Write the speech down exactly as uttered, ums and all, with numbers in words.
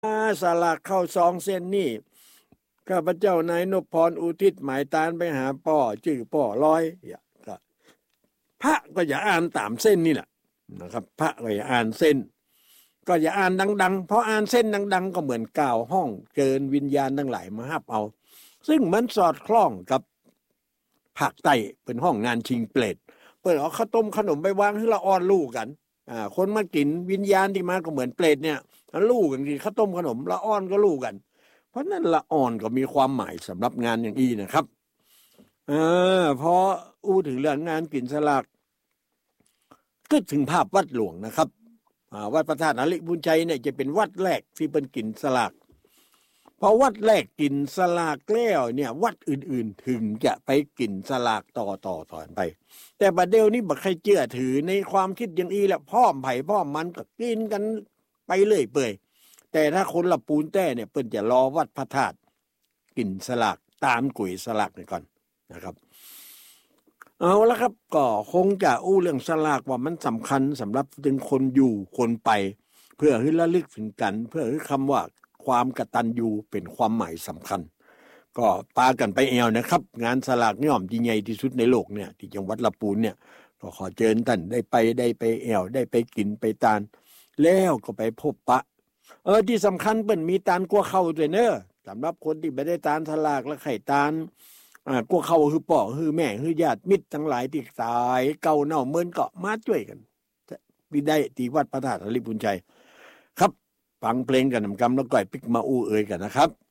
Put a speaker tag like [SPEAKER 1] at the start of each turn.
[SPEAKER 1] สลากเข้าซองเส้นนี่ข้าพเจ้านายนพพรอุทิศหมายตานไปหาป่อชื่อป่อร้อยก็พระก็อย่าอ่านตามเส้นนี่แหละนะครับพระก็อย่าอ่านเส้นก็อย่าอ่านดังๆเพราะอ่านเส้นดังๆก็เหมือนกล่าวห้องเกินวิญญาณทั้งหลายมาฮับเอาซึ่งมันสอดคล้องกับภาคใต้เป็นห้องงานชิงเปรตเปิดเอาข้าวต้มขนมไปวางให้ละอ่อนลู่กันอ่าคนมากินวิญญาณที่มาก็เหมือนเปรตเนี่ยลู่กันกินข้าวต้มขนมละอ่อนก็ลู่กันเพราะนั้นละอ่อนก็มีความหมายสำหรับงานอย่างนี้นะครับอ่าพออู้ถึงเรื่องงานกินสลากก็ถึงภาพวัดหลวงนะครับวัดพระธาตุอริบุญชัยเนี่ยจะเป็นวัดแรกที่เป็นกินสลากพอวัดแรกกินสลากแล้วเนี่ยวัดอื่นๆถึงจะไปกินสลากต่อต่อถอนไปแต่บัดเดี๋ยวนี้บักใครเชื่อถือในความคิดอย่างนี้แหละพ่อมไผ่พ่อมมันก็กินกันไปเรื่อยเปื่อยแต่ถ้าคนละปูนแต้เนี่ยเปิ้นจะรอวัดพระธาตุกินสลากตามกุยสลากนี่ก่อนนะครับเอาละครับก็คงจะอู้เรื่องสลากว่ามันสำคัญสำหรับถึงคนอยู่คนไปเพื่อให้ระลึกถึงกันเพื่อให้คำว่าความกตัญญูเป็นความหมายสำคัญก็ปากันไปแอวนะครับงานสลากย่อมที่ใหญ่ที่สุดในโลกเนี่ยที่จังหวัดลำพูนเนี่ยก็ขอเชิญท่านได้ไปได้ไปแอวได้ไปกินไปตานแล้วก็ไปพบปะเออที่สำคัญเปิ้นมีตานกัวเข้าด้วยเนอะสำหรับคนที่ไม่ได้ตานสลากและไข่ตานอ่ากัวเข้าคือป่อคือแม่คือญาติมิตรทั้งหลายที่ตายเก่าเน่าเมินก็มาช่วยกันวิได้ที่วัดพระธาตุอริบุญชัยครับฟังเพลงกันนำกำแล้วก่อยปิกมาอู้เอ่ยกันนะครับ